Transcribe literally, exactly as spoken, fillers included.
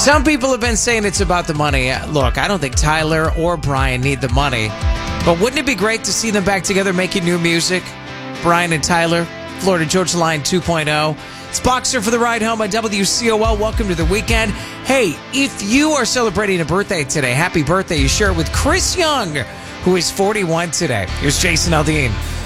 Some people have been saying it's about the money. Look, I don't think Tyler or Brian need the money. But wouldn't it be great to see them back together making new music? Brian and Tyler, Florida Georgia Line two point oh. It's Boxer for the ride home on W C O L. Welcome to the weekend. Hey, if you are celebrating a birthday today, happy birthday. You share it with Chris Young, who is forty-one today. Here's Jason Aldean.